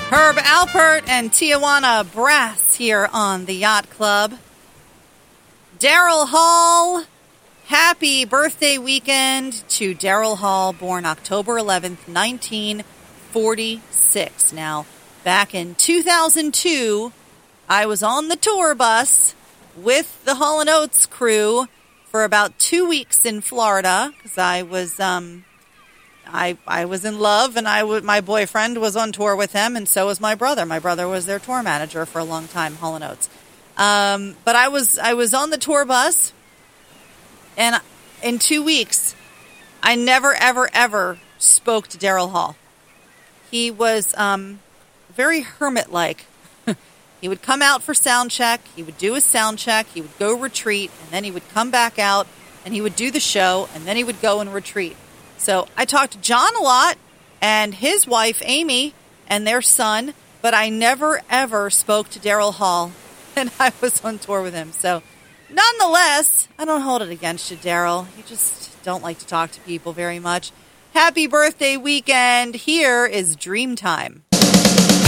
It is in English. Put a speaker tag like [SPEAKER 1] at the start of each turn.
[SPEAKER 1] Herb Alpert and Tijuana Brass here on the Yacht Club. Daryl Hall, happy birthday weekend to Daryl Hall, born October 11th, 1946. Now, back in 2002, I was on the tour bus with the Hall & Oates crew for about 2 weeks in Florida because I was I was in love, and my boyfriend was on tour with him, and so was my brother. My brother was their tour manager for a long time, Hall & Oates. But I was on the tour bus, and in 2 weeks, I never, ever, ever spoke to Daryl Hall. He was very hermit-like. He would come out for sound check, he would do his sound check, he would go retreat, and then he would come back out, and he would do the show, and then he would go and retreat. So I talked to John a lot, and his wife, Amy, and their son, but I never, ever spoke to Daryl Hall, and I was on tour with him. So nonetheless, I don't hold it against you, Daryl. You just don't like to talk to people very much. Happy birthday weekend. Here is Dreamtime.